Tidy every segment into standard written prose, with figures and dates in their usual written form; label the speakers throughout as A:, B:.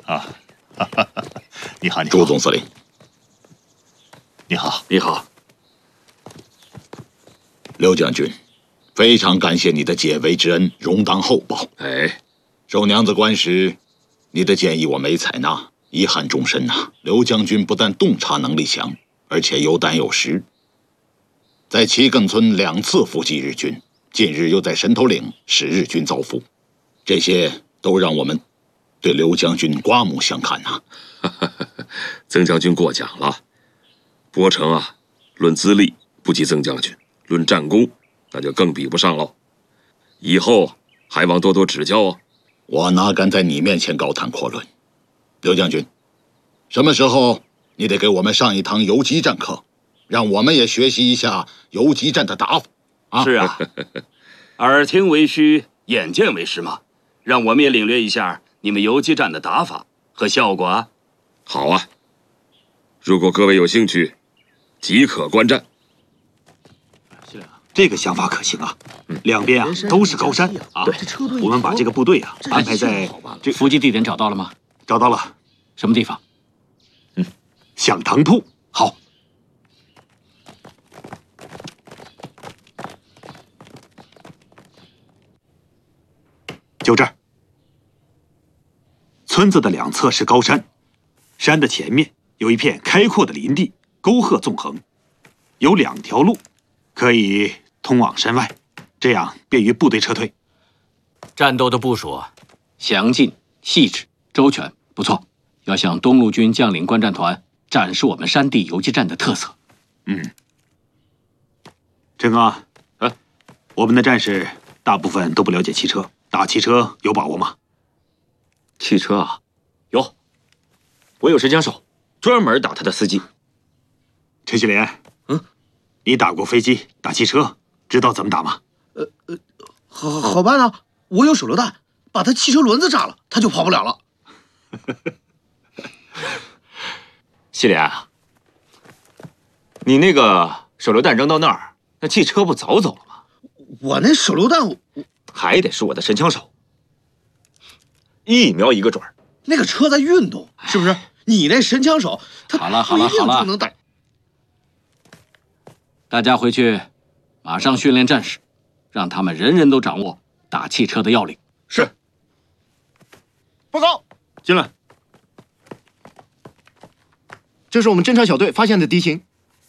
A: 啊，你好，
B: 朱总司令，
A: 你好，
C: 你好，
B: 刘将军，非常感谢你的解围之恩，容当厚报。
C: 哎，
B: 受娘子官时，你的建议我没采纳，遗憾终身呐。刘将军不但洞察能力强，而且有胆有识，在齐艮村2次伏击日军，近日又在神头岭使日军遭俘，这些都让我们对刘将军刮目相看呐。
C: 曾将军过奖了。伯承啊，论资历不及曾将军，论战功那就更比不上喽。以后还望多多指教哦。
B: 我哪敢在你面前高谈阔论？刘将军，什么时候你得给我们上一堂游击战课，让我们也学习一下游击战的打法啊！
D: 是啊，耳听为虚，眼见为实嘛。让我们也领略一下你们游击战的打法和效果啊！
C: 好啊，如果各位有兴趣，即可观战。
E: 这个想法可行啊！两边啊都是高山啊，对，我们把这个部队啊安排在这
F: 伏击地点找到了吗？
E: 找到了，
F: 什么地方？
E: 响堂铺。好，就这儿。村子的2侧是高山，山的前面有一片开阔的林地，沟壑纵横，有2条路可以通往山外，这样便于部队撤退。
F: 战斗的部署详尽、细致、周全，不错。要向东路军将领观战团展示我们山地游击战的特色。
E: 陈刚，我们的战士大部分都不了解汽车，打汽车有把握吗？
G: 汽车啊，有，我有神枪手，专门打他的司机。
E: 陈锡联，你打过飞机，打汽车，知道怎么打吗？
H: 好办啊，我有手榴弹，把他汽车轮子炸了，他就跑不了了。
G: 锡联啊，你那个手榴弹扔到那儿，那汽车不早走了吗？
H: 我那手榴弹，
G: 还得是我的神枪手，一瞄一个准儿。
H: 那个车在运动，是不是？你那神枪手，他
F: 好了，
H: 不能打。
F: 大家回去马上训练战士，让他们人人都掌握打汽车的要领。
G: 是。
H: 报告，
E: 进来。
H: 这是我们侦察小队发现的敌情。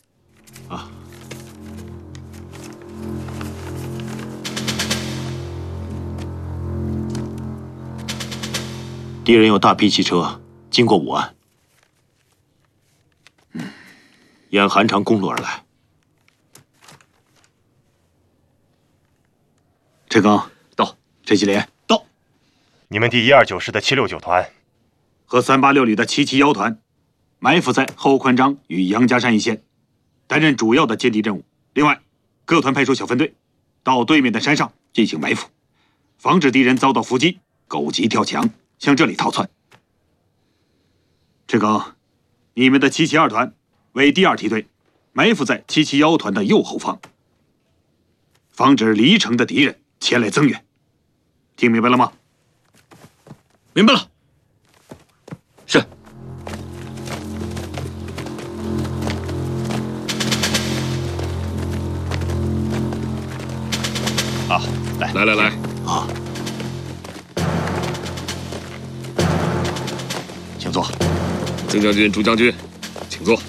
E: 敌人有大批汽车经过武安，沿韩长公路而来。陈刚
G: 到，
E: 陈锡联
H: 到。
I: 你们第129师的769团
E: 和386旅的771团埋伏在后宽章与杨家山一线，担任主要的歼敌任务。另外，各团派出小分队到对面的山上进行埋伏，防止敌人遭到伏击，狗急跳墙向这里逃窜。陈刚，你们的772团为第2梯队，埋伏在771团的右后方，防止离城的敌人前来增援。听明白了吗？
H: 明白了。
G: 是。
A: 好，
C: 来
B: 啊，
A: 请坐。
C: 曾将军、朱将军，请坐。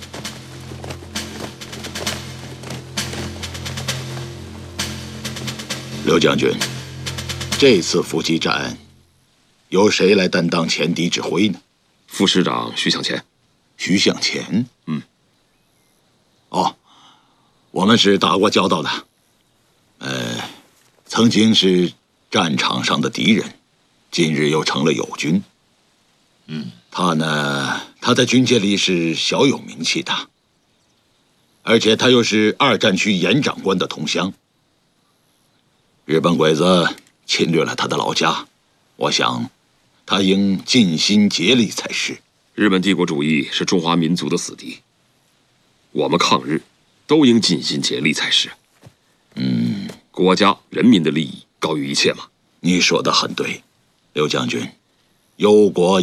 B: 刘将军，这次伏击战由谁来担当前敌指挥呢？
C: 副师长徐向前。
B: 徐向前？哦，我们是打过交道的。曾经是战场上的敌人，今日又成了友军。他在军界里是小有名气的，而且他又是2战区严长官的同乡。日本鬼子侵略了他的老家，我想他应尽心竭力才是。
C: 日本帝国主义是中华民族的死敌，我们抗日都应尽心竭力才是。国家人民的利益高于一切嘛。
B: 你说的很对，刘将军，忧国